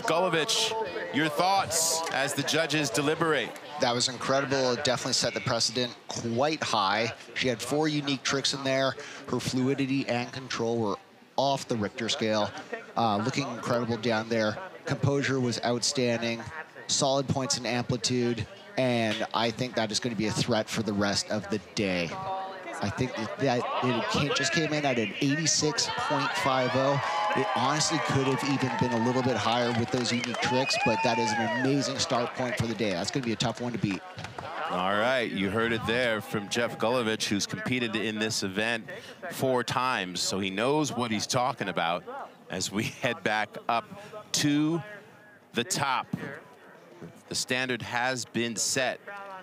Gulevich, your thoughts as the judges deliberate? That was incredible. It definitely set the precedent quite high. She had 4 unique tricks in there. Her fluidity and control were off the Richter scale. Looking incredible down there. Composure was outstanding. Solid points in amplitude. And I think that is going to be a threat for the rest of the day. I think that it just came in at an 86.50. It honestly could have even been a little bit higher with those unique tricks, but that is an amazing start point for the day. That's going to be a tough one to beat. All right, you heard it there from Jeff Gulevich, who's competed in this event 4 times, so he knows what he's talking about as we head back up to the top. The standard has been set.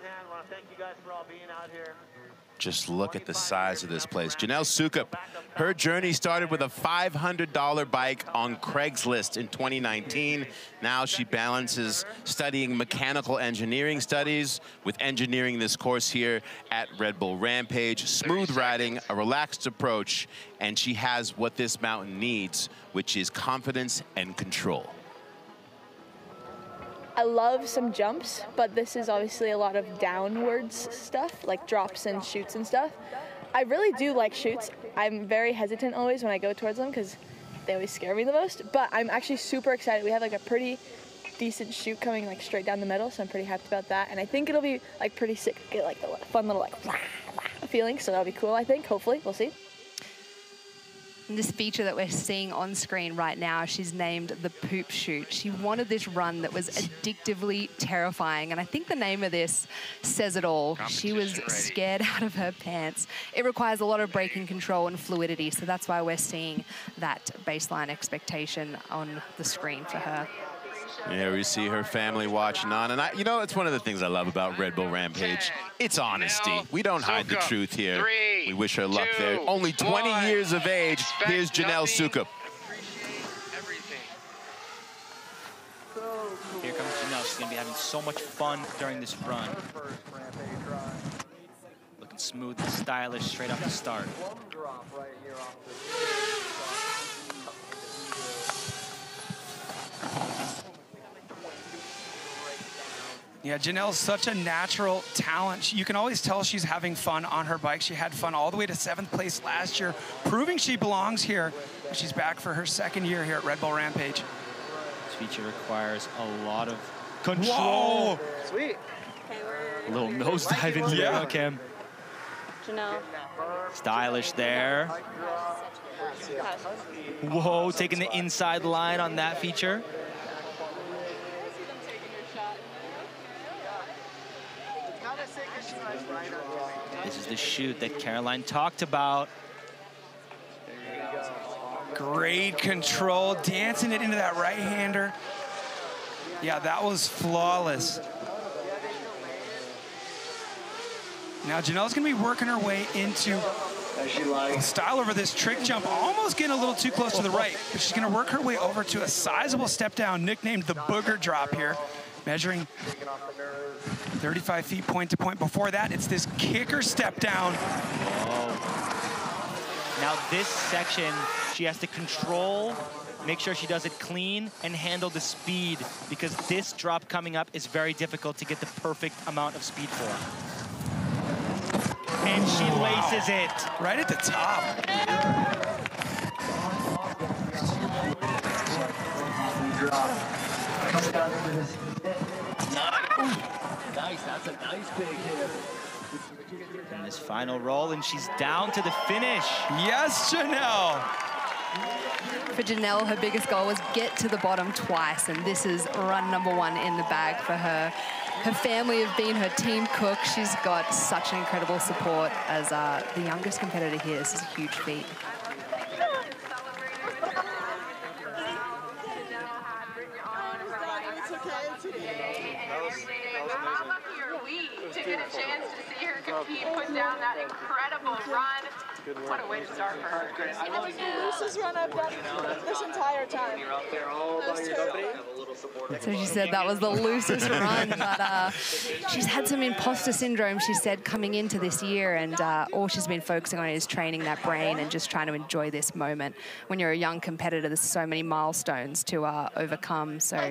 Just look at the size of this place. Janelle Sukup, her journey started with a $500 bike on Craigslist in 2019. Now she balances studying mechanical engineering studies with engineering this course here at Red Bull Rampage. Smooth riding, a relaxed approach, and she has what this mountain needs, which is confidence and control. I love some jumps, but this is obviously a lot of downwards stuff, like drops and shoots and stuff. I really do like shoots. I'm very hesitant always when I go towards them because they always scare me the most, but I'm actually super excited. We have like a pretty decent shoot coming like straight down the middle, so I'm pretty happy about that. And I think it'll be like pretty sick, get like the fun little like feeling, so that'll be cool, I think, hopefully, we'll see. This feature that we're seeing on screen right now, she's named the Poop Shoot. She wanted this run that was addictively terrifying, and I think the name of this says it all. She was scared out of her pants. It requires a lot of braking control and fluidity, so that's why we're seeing that baseline expectation on the screen for her. Yeah, we see her family watching on, and you know, it's one of the things I love about Red Bull Rampage. It's honesty. We don't hide the truth here. We wish her luck there. Only 20 years of age. Here's Janelle Sukup. Here comes Janelle. She's going to be having so much fun during this run. Looking smooth and stylish straight off the start. Yeah, Janelle's such a natural talent. You can always tell she's having fun on her bike. She had fun all the way to 7th place last year, proving she belongs here. She's back for her 2nd year here at Red Bull Rampage. This feature requires a lot of control. Whoa. Sweet. A little nosedive into the rail cam. Janelle. Stylish there. Whoa, taking the inside line on that feature. This is the shoot that Caroline talked about. Great control, dancing it into that right-hander. Yeah, that was flawless. Now Janelle's gonna be working her way into style over this trick jump, almost getting a little too close to the right, but she's gonna work her way over to a sizable step down, nicknamed the Booger Drop here, measuring 35 feet point to point. Before that, it's this kicker step down. Oh. Now this section, she has to control, make sure she does it clean, and handle the speed, because this drop coming up is very difficult to get the perfect amount of speed for. And she laces it. Right at the top. Nice, that's a nice big hit. In this final roll, and she's down to the finish. Yes, Janelle. For Janelle, her biggest goal was get to the bottom twice, and this is run #1 in the bag for her. Her family have been her team cook. She's got such an incredible support as the youngest competitor here. This is a huge feat. To get a chance to see her compete, put down that incredible run. What a way to start for her. This is run I've done this entire time. So she said that was the loosest run, but she's had some imposter syndrome, she said, coming into this year, and all she's been focusing on is training that brain and just trying to enjoy this moment. When you're a young competitor, there's so many milestones to overcome, so